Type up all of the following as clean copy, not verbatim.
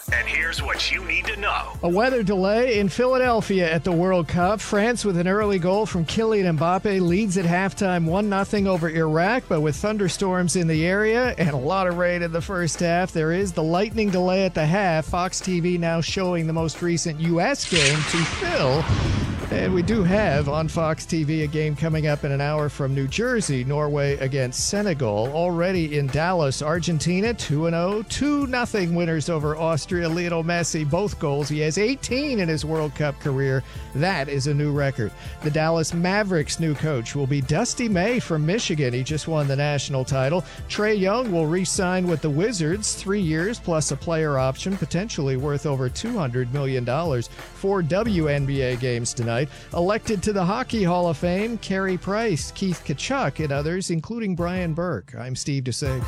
And here's what you need to know. A weather delay in Philadelphia at the World Cup. France, with an early goal from Kylian Mbappe, leads at halftime 1-0 over Iraq, but with thunderstorms in the area and a lot of rain in the first half, there is the lightning delay at the half. Fox TV now showing the most recent U.S. game to Phil. And we do have on Fox TV a game coming up in an hour from New Jersey, Norway against Senegal. Already in Dallas, Argentina, 2-0, 2-0 winners over Austria. Lionel Messi, both goals. He has 18 in his World Cup career. That is a new record. The Dallas Mavericks' new coach will be Dusty May from Michigan. He just won the national title. Trae Young will re-sign with the Wizards, 3 years plus a player option, potentially worth over $200 million. 4 WNBA games tonight. Elected to the Hockey Hall of Fame, Carey Price, Keith Kachuk, and others, including Brian Burke. I'm Steve DeSager.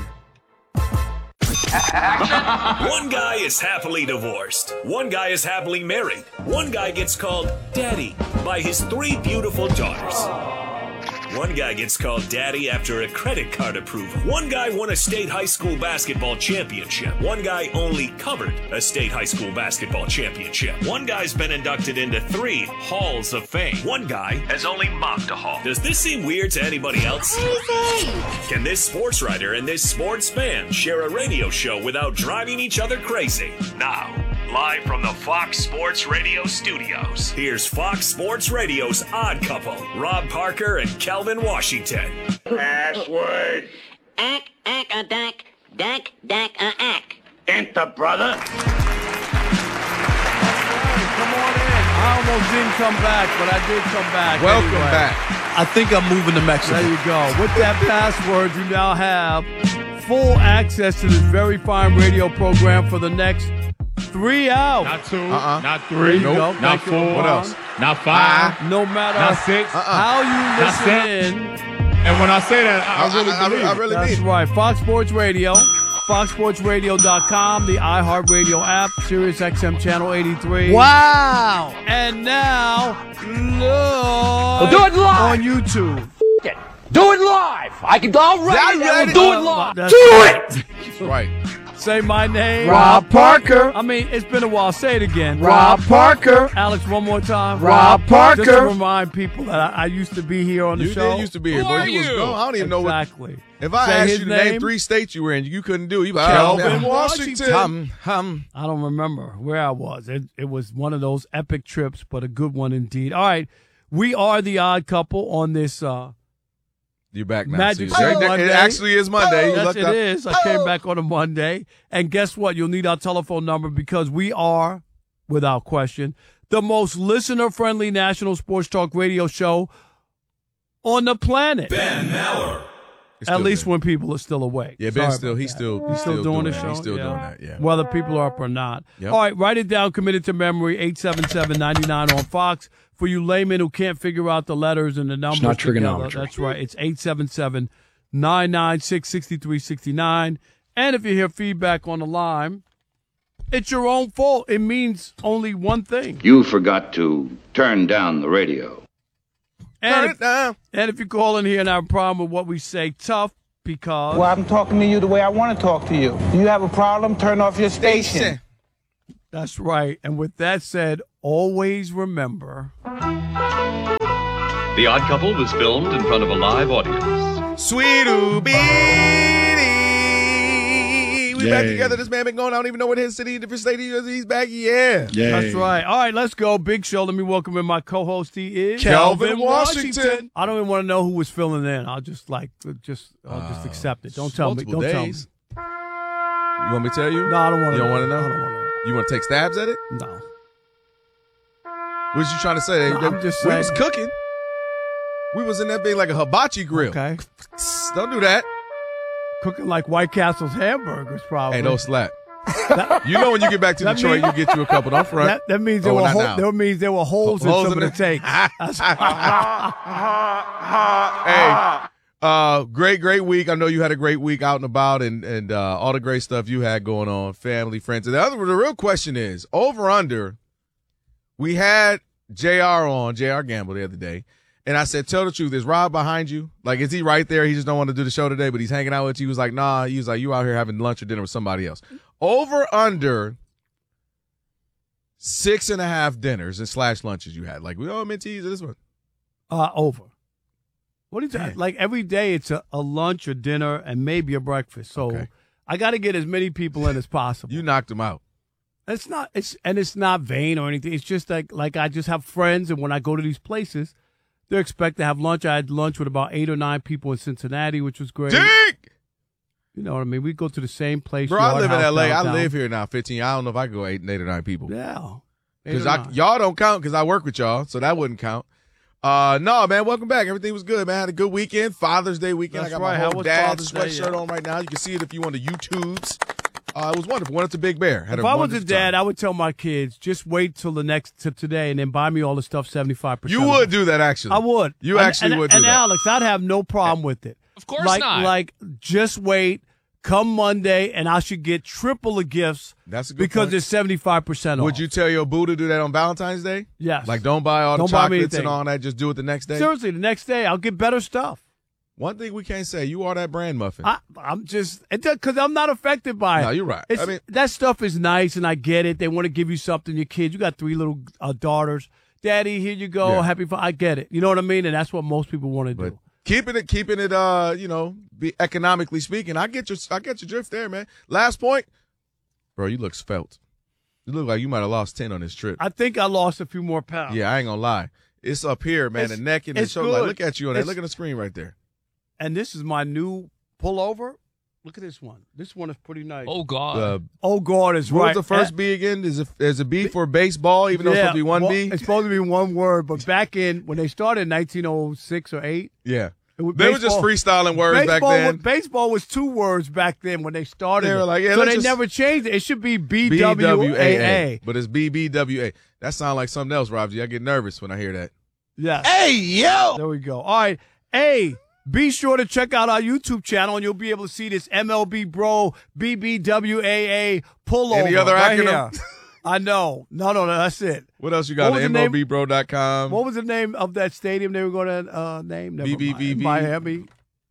One guy is happily divorced. One guy is happily married. One guy gets called Daddy by his 3 beautiful daughters. One guy gets called Daddy after a credit card approval. One guy won a state high school basketball championship. One guy only covered a state high school basketball championship. One guy's been inducted into 3 halls of fame. One guy has only mopped a hall. Does this seem weird to anybody else? Can this sports writer and this sports fan share a radio show without driving each other crazy? Now, live from the Fox Sports Radio studios, here's Fox Sports Radio's Odd Couple, Rob Parker and Kelvin Washington. Password. Ack, a dack, dack, ack. Enter, brother. Come on in. I almost didn't come back, but I did come back. Welcome anyway. back. I think I'm moving to Mexico. There you go. With that password, you now have full access to this very fine radio program for the next 3 hours. Not 2, Uh-uh. not 3, Nope. not 4, What else? not 5, No matter not 6. how you Not listen 7. in. And when I say that, I really believe I it. really That's mean it. right. Fox Sports Radio, foxsportsradio.com, the iHeartRadio app, Sirius XM Channel 83. Wow! And now, look do it live. on YouTube. Do it live. We'll do it live. That's it. That's right. Say my name. Rob Parker. I mean, it's been a while. Say it again. Rob Parker. Alex, one more time. Rob Parker. Just to remind people that I used to be here on the You show. did used to be here, boy. You was gone. I don't even know what. Exactly. If I Say asked his you to name name. 3 states you were in, you couldn't do it. You like, Kelvin Washington. I don't remember where I was. It was one of those epic trips, but a good one indeed. All right. We are the Odd Couple on this You're back now. Magic See, Show it Monday. actually is Monday. You Yes, lucked it out. is. I came back on a Monday. And guess what? You'll need our telephone number because we are, without question, the most listener-friendly national sports talk radio show on the planet. Ben Maller. It's At still least there. when people are still awake. Yeah, Sorry Ben's still. about He's that. still. He's still doing the that. show. He's still yeah. doing that. Yeah. Whether people are up or not. Yep. All right, write it down. Committed to memory. 877-99 on Fox. For you laymen who can't figure out the letters and the numbers, not together, trigonometry. that's right. It's 877-996-6369. And if you hear feedback on the line, it's your own fault. It means only one thing. You forgot to turn down the radio. Turn And it down. if you call in here and have a problem with what we say, tough because. Well, I'm talking to you the way I want to talk to you. You have a problem, turn off your station. That's right. And with that said, always remember. The Odd Couple was filmed in front of a live audience. Sweet Oobie. We back Yay. together. This man been going. I don't even know what his city, different state he is. He's back. Yeah. That's right. All right, let's go. Big show. Let me welcome in my co-host. He is Kelvin Washington. I don't even want to know who was filling in. I'll just accept it. Don't tell me. Multiple Don't days. You want me to tell you? tell me. No, I don't want to. You don't want to know? I don't want to know. You want to take stabs at it? No. What was you trying to say? No, I'm just we saying. was cooking. We was in that thing like a hibachi grill. Okay. Don't do that. Cooking like White Castle's hamburgers, probably. Hey, don't slap. You know when you get back to That Detroit, means- you get you a couple. Don't front. That means there Oh, were not now. that means there were holes in Holes some in of the takes. Hey, great week. I know you had a great week out and about and all the great stuff you had going on, family, friends. And the real question is, over under, we had JR Gamble the other day, and I said, tell the truth, is Rob behind you? Like, is he right there? He just don't want to do the show today, but he's hanging out with you. He was like, nah. He was like, you out here having lunch or dinner with somebody else. Over under 6.5 dinners and / lunches you had. Like, we all Mentees or this one? Over. What is that? Like every day it's a lunch, a dinner, and maybe a breakfast. So I got to get as many people in as possible. You knocked them out. It's not vain or anything. It's just like I just have friends, and when I go to these places, they expect to have lunch. I had lunch with about 8 or 9 people in Cincinnati, which was great. Dick! You know what I mean? We go to the same place. Bro, I live in L.A. Downtown. I live here now 15. I don't know if I can go 8 or 9 people. Yeah. Because y'all don't count because I work with y'all, so that wouldn't count. No, man, welcome back. Everything was good, man. I had a good weekend. Father's Day weekend. That's I got right. my whole dad's Father's Day, sweatshirt on right now. You can see it if you want to YouTubes. It was wonderful. Went up to Big Bear. If I was a dad, I would tell my kids, just wait till today and then buy me all the stuff 75%. You would do that, actually. I would. You actually would do and that. And Alex, I'd have no problem with it. Of course not. Like, just wait. Come Monday, and I should get triple the gifts. That's a good because point. it's 75% off. Would you tell your boo to do that on Valentine's Day? Yes. Like, don't buy all the Don't buy me chocolates anything. and all that. Just do it the next day? Seriously, the next day, I'll get better stuff. One thing we can't say, you are that brand muffin. I'm just, because I'm not affected by it. No, you're right. I mean, that stuff is nice, and I get it. They want to give you something, your kids. You got 3 little daughters. Daddy, here you go. Yeah. Happy fun. I get it. You know what I mean? And that's what most people want to do. Keeping it, be economically speaking. I get your drift there, man. Last point, bro. You look svelte. You look like you might have lost 10 on this trip. I think I lost a few more pounds. Yeah, I ain't gonna lie. It's up here, man. The neck and the shoulder. Like, look at you on that. Look at the screen right there. And this is my new pullover. Look at this one. This one is pretty nice. Oh God. Oh God is what right. was the first B again? There's a B for baseball, even though it's supposed to be one B. It's supposed to be one word, but back when they started in 1906 or 8. Yeah. They were just freestyling words back then. Baseball was 2 words back then when they started. They were like, yeah, so they never changed it. It should be BWAA. But it's BBWA. That sounds like something else, Rob G. I get nervous when I hear that. Yeah. Hey, yo! There we go. All right. Hey, be sure to check out our YouTube channel, and you'll be able to see this MLB Bro BBWAA pullover. Any other right acronym? Here. I know. No, that's it. What else you got? MLBBro.com. What was the name of that stadium they were going to name? BBVV. Miami.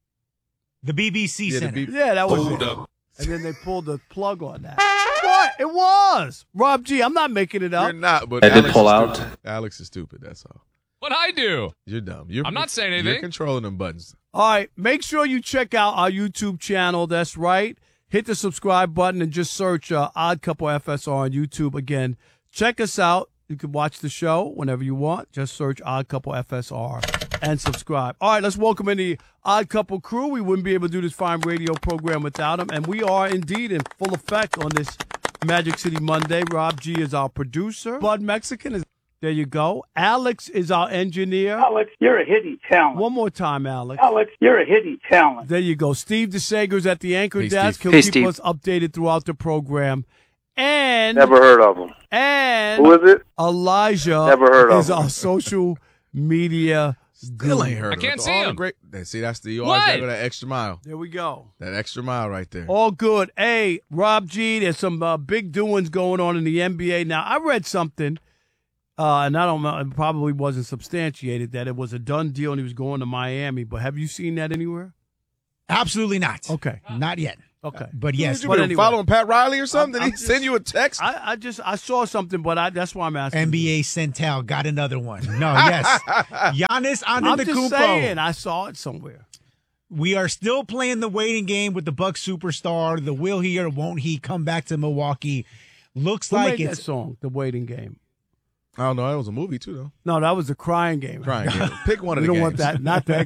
The BBC Center. Yeah, that was it. And then they pulled the plug on that. What? It was. Rob G, I'm not making it up. You're not, but I did pull out. Alex is stupid, that's all. What'd I do? You're dumb. I'm not saying anything. You're controlling them buttons. All right, make sure you check out our YouTube channel. That's right. Hit the subscribe button and just search Odd Couple FSR on YouTube. Again, check us out. You can watch the show whenever you want. Just search Odd Couple FSR and subscribe. All right, let's welcome in the Odd Couple crew. We wouldn't be able to do this fine radio program without them, and we are indeed in full effect on this Magic City Monday. Rob G is our producer. Bud Mexican is there. You go. Alex is our engineer. Alex, you're a hidden talent. One more time, Alex. Alex, you're a hidden talent. There you go. Steve DeSager's at the anchor desk. Steve. He'll Hey, keep Steve. us updated throughout the program. And Never heard of him. And who is it? Elijah Never heard of is him. our social media Still ain't heard I of can't it. see All the him. Great, see, that's the you always gotta go that extra mile. There we go. That extra mile right there. All good. Hey, Rob G, there's some big doings going on in the NBA. Now, I read something, and I don't know, it probably wasn't substantiated, that it was a done deal and he was going to Miami. But have you seen that anywhere? Absolutely not. Okay. Not yet. Okay. But yes. What, you been following Pat Riley or something? Did he send you a text? I saw something, but that's why I'm asking. NBA Centel got another one. No, yes. Giannis I'm Antetokounmpo. just saying, I saw it somewhere. We are still playing the waiting game with the Bucks superstar. The will he or won't he come back to Milwaukee? Looks Who like made it's that song, The Waiting Game? I don't know. That was a movie too, though. No, that was the Crying Game. Crying Game. Pick one of We the don't games. want that. Not that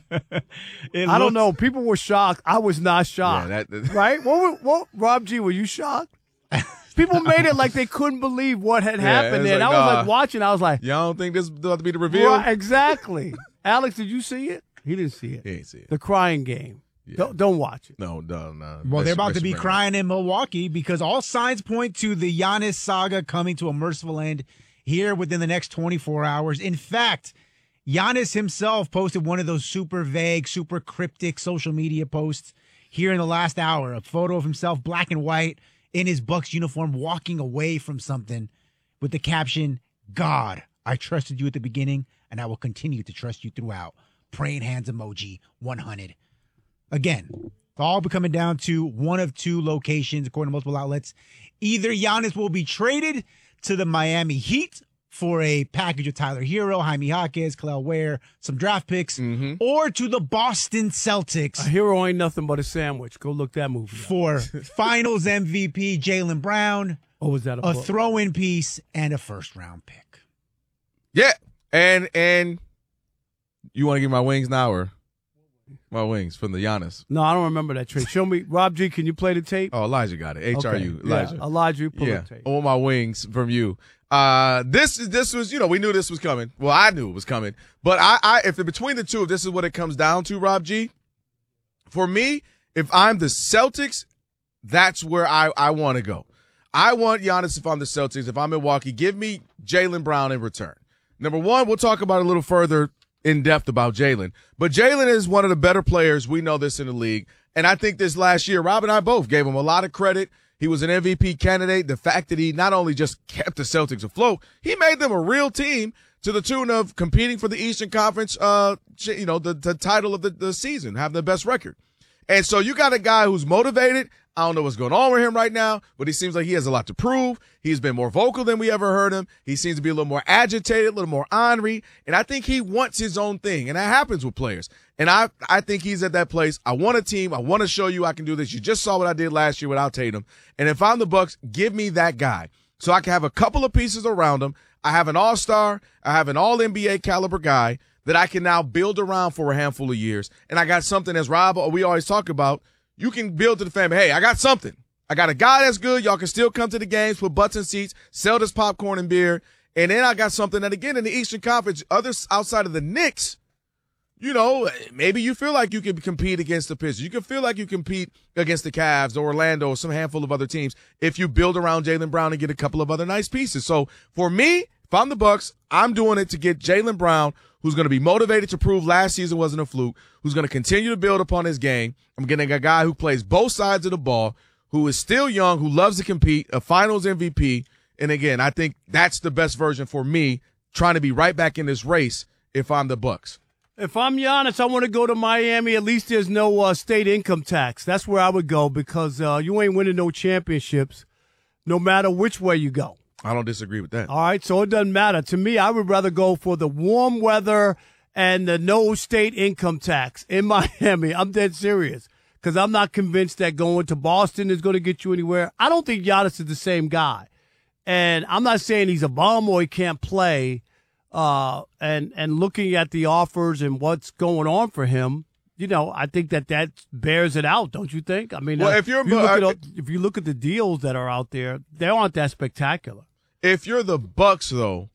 game. I don't know. People were shocked. I was not shocked. Yeah, right? What? Rob G, were you shocked? People made it like they couldn't believe what had happened there. it's And like, I was nah. like watching. I was like, Y'all don't think this is about to be the reveal? right, exactly. Alex, did you see it? He didn't see it. He ain't see it. The Crying Game. Don't watch it. No. Well, they're about to be crying in Milwaukee because all signs point to the Giannis saga coming to a merciful end here within the next 24 hours. In fact, Giannis himself posted one of those super vague, super cryptic social media posts here in the last hour. A photo of himself, black and white, in his Bucks uniform, walking away from something with the caption, "God, I trusted you at the beginning, and I will continue to trust you throughout. Praying hands emoji, 100. Again, it's all coming down to one of two locations, according to multiple outlets. Either Giannis will be traded to the Miami Heat for a package of Tyler Hero, Jaime Jaquez, Khalil Ware, some draft picks, or to the Boston Celtics. A hero ain't nothing but a sandwich. Go look that movie up. For Finals MVP Jaylen Brown, was that a throw-in piece, and a first-round pick. Yeah, and you want to give my wings now or my wings from the Giannis? No, I don't remember that trade. Show me, Rob G. Can you play the tape? Oh, Elijah got it. HRU, Okay. Elijah. Yeah, Elijah, pull the tape. I want my wings from you. This was, we knew this was coming. Well, I knew it was coming. But if between the two, if this is what it comes down to, Rob G, for me, if I'm the Celtics, that's where I want to go. I want Giannis if I'm the Celtics. If I'm Milwaukee, give me Jaylen Brown in return. Number one, we'll talk about it a little further in depth about Jaylen. But Jaylen is one of the better players. We know this in the league. And I think this last year, Rob and I both gave him a lot of credit. He was an MVP candidate. The fact that he not only just kept the Celtics afloat, he made them a real team to the tune of competing for the Eastern Conference, the title of the season, having the best record. And so you got a guy who's motivated. I don't know what's going on with him right now, but he seems like he has a lot to prove. He's been more vocal than we ever heard him. He seems to be a little more agitated, a little more ornery, and I think he wants his own thing, and that happens with players. And I think he's at that place. I want a team. I want to show you I can do this. You just saw what I did last year without Tatum. And if I'm the Bucks, give me that guy so I can have a couple of pieces around him. I have an all-star. I have an all-NBA caliber guy that I can now build around for a handful of years. And I got something, as Rob, we always talk about, you can build to the family. Hey, I got something. I got a guy that's good. Y'all can still come to the games, put butts in seats, sell this popcorn and beer. And then I got something that, again, in the Eastern Conference, others outside of the Knicks, maybe you feel like you can compete against the Pistons. You can feel like you compete against the Cavs or Orlando or some handful of other teams if you build around Jaylen Brown and get a couple of other nice pieces. So for me, if I'm the Bucks, I'm doing it to get Jaylen Brown, who's going to be motivated to prove last season wasn't a fluke, who's going to continue to build upon his game. I'm getting a guy who plays both sides of the ball, who is still young, who loves to compete, a finals MVP. And again, I think that's the best version for me, trying to be right back in this race if I'm the Bucks. If I'm Giannis, I want to go to Miami. At least there's no state income tax. That's where I would go because you ain't winning no championships no matter which way you go. I don't disagree with that. All right, so it doesn't matter. To me, I would rather go for the warm weather and the no state income tax in Miami. I'm dead serious because I'm not convinced that going to Boston is going to get you anywhere. I don't think Giannis is the same guy. And I'm not saying he's a bum or he can't play. And looking at the offers and what's going on for him, I think that bears it out, don't you think? I mean, well, if you look at the deals that are out there, they aren't that spectacular. If you're the Bucks, though,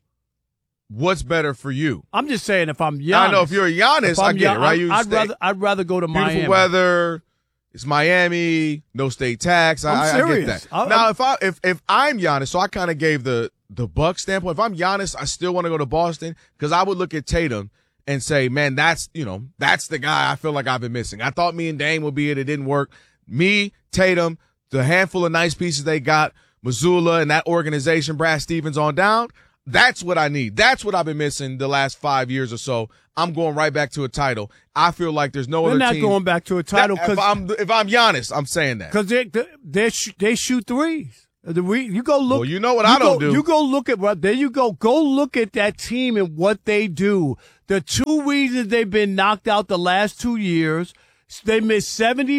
what's better for you? I'm just saying, if I'm Giannis, I know if you're Giannis, I get it, right? I'd rather go to Miami. Beautiful weather. It's Miami, no state tax. I'm serious. I get that. If I'm Giannis, so I kind of gave the Bucks standpoint. If I'm Giannis, I still want to go to Boston because I would look at Tatum and say, man, that's the guy I feel like I've been missing. I thought me and Dame would be it. It didn't work. Me, Tatum, the handful of nice pieces they got, Missoula and that organization, Brad Stevens on down. That's what I need. That's what I've been missing the last 5 years or so. I'm going right back to a title. I feel like there's no other team. They're not going back to a title because if I'm Giannis, I'm saying that because they shoot threes. You go look. Well, you know what I don't do. You go look at there. You go. Go look at that team and what they do. The two reasons they've been knocked out the last 2 years. They missed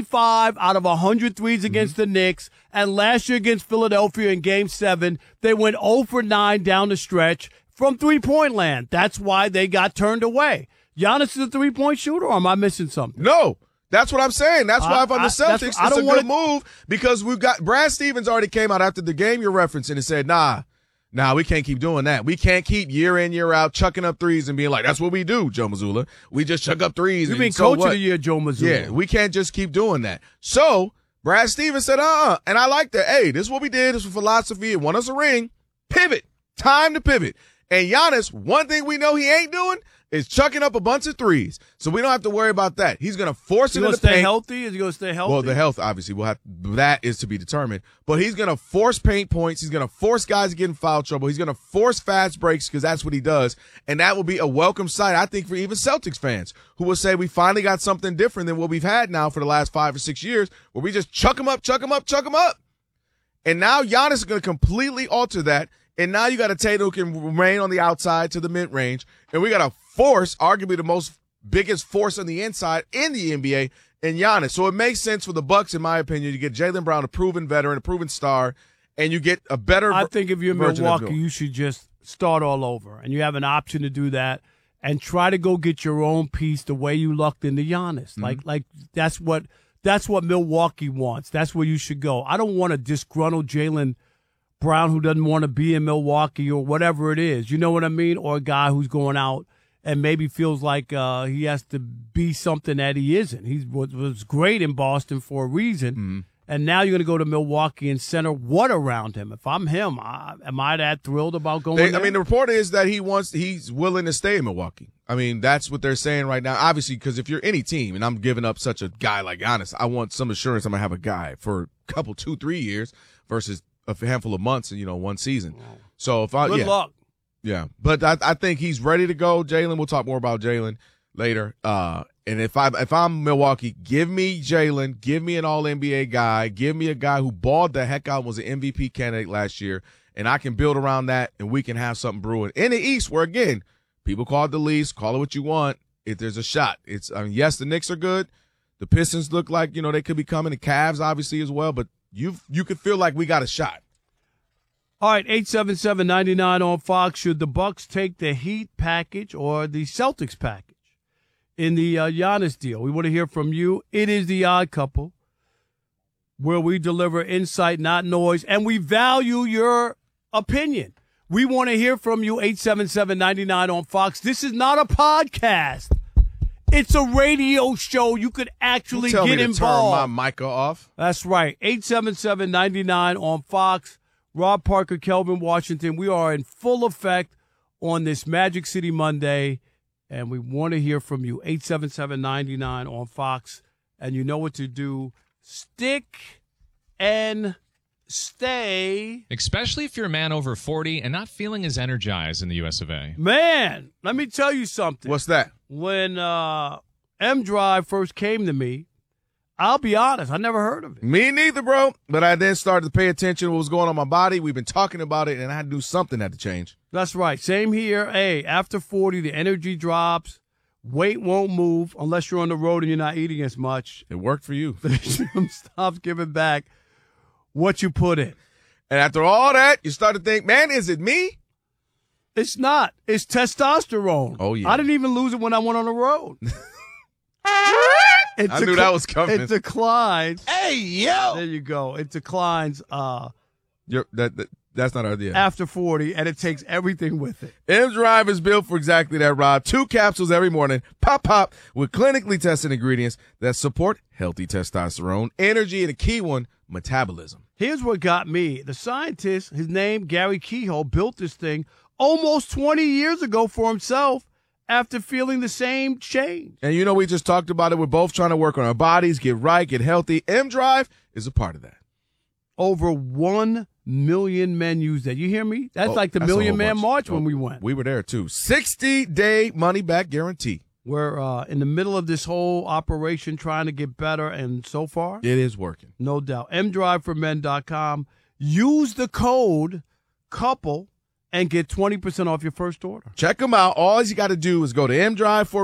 75 out of 100 threes against the Knicks. And last year against Philadelphia in Game 7, they went 0 for 9 down the stretch from three-point land. That's why they got turned away. Giannis is a three-point shooter, or am I missing something? No. That's what I'm saying. That's why if I'm the Celtics, it's a good move because we've got Brad Stevens already came out after the game you're referencing and said, nah, we can't keep doing that. We can't keep year in, year out chucking up threes and being like, that's what we do, Joe Mazzulla. We just chuck up threes. You mean coach of the year, Joe Mazzulla. Yeah, we can't just keep doing that. So Brad Stevens said, and I like that. Hey, this is what we did. This was philosophy. It won us a ring. Pivot. Time to pivot. And Giannis, one thing we know he ain't doing is chucking up a bunch of threes. So we don't have to worry about that. He's going to force it in the paint. Stay healthy? Is he going to stay healthy? Well, the health, obviously, that is to be determined. But he's going to force paint points. He's going to force guys to get in foul trouble. He's going to force fast breaks because that's what he does. And that will be a welcome sight, I think, for even Celtics fans who will say we finally got something different than what we've had now for the last 5 or 6 years where we just chuck him up. And now Giannis is going to completely alter that. And now you got a Tatum who can remain on the outside to the mid-range. And we got a force, arguably the biggest force on the inside in the NBA, in Giannis. So it makes sense for the Bucks, in my opinion. You get Jaylen Brown, a proven veteran, a proven star, and you get a better I think if you're version of Milwaukee, you should just start all over. And you have an option to do that and try to go get your own piece the way you lucked into Giannis. Mm-hmm. Like that's what Milwaukee wants. That's where you should go. I don't want a disgruntled Jaylen Brown who doesn't want to be in Milwaukee or whatever it is. You know what I mean? Or a guy who's going out and maybe feels like he has to be something that he isn't. He was great in Boston for a reason. Mm-hmm. And now you're going to go to Milwaukee and center what around him? If I'm him, am I that thrilled about going there? I mean, the report is that he's willing to stay in Milwaukee. I mean, that's what they're saying right now. Obviously, because if you're any team, and I'm giving up such a guy like Giannis, I want some assurance I'm going to have a guy for a couple, 2-3 years versus a handful of months and, one season. So if Good luck. Yeah, but I think he's ready to go. Jaylen, we'll talk more about Jaylen later. And if I'm Milwaukee, give me Jaylen, give me an All-NBA guy, give me a guy who balled the heck out, was an MVP candidate last year, and I can build around that, and we can have something brewing in the East. Where again, people call it the least, call it what you want. If there's a shot, yes, the Knicks are good, the Pistons look like they could be coming, the Cavs obviously as well, but you could feel like we got a shot. All right, 877-99 on Fox. Should the Bucks take the Heat package or the Celtics package in the Giannis deal? We want to hear from you. It is the Odd Couple, where we deliver insight, not noise, and we value your opinion. We want to hear from you, 877-99 on Fox. This is not a podcast. It's a radio show. You could actually Tell get me to involved. turn my mic off. That's right. 877-99 on Fox. Rob Parker, Kelvin Washington. We are in full effect on this Magic City Monday, and we want to hear from you. 877-99 on Fox. And you know what to do. Stick and stay. Especially if you're a man over 40 and not feeling as energized in the US of A. Man, let me tell you something. What's that? When M Drive first came to me, I'll be honest, I never heard of it. Me neither, bro. But I then started to pay attention to what was going on in my body. We've been talking about it, and I had to do something had to change. That's right. Same here. Hey, after 40, the energy drops. Weight won't move unless you're on the road and you're not eating as much. It worked for you. The gym stops giving back what you put in. And after all that, you start to think, man, is it me? It's not. It's testosterone. Oh, yeah. I didn't even lose it when I went on the road. I knew that was coming. It declines. Hey, yo! There you go. It declines That's not our idea. after 40, and it takes everything with it. M Drive is built for exactly that, Rob. 2 capsules every morning, pop, with clinically tested ingredients that support healthy testosterone, energy, and a key one, metabolism. Here's what got me. The scientist, his name, Gary Kehoe, built this thing almost 20 years ago for himself after feeling the same change. And we just talked about it. We're both trying to work on our bodies, get right, get healthy. M Drive is a part of that. Over 1 million men use that. You hear me? That's like the that's a Million whole Man bunch. March when we went. We were there, too. 60-day money-back guarantee. We're in the middle of this whole operation trying to get better, and so far, It is working. no doubt. mdriveformen.com. Use the code COUPLE and get 20% off your first order. Check them out. All you got to do is go to mdrive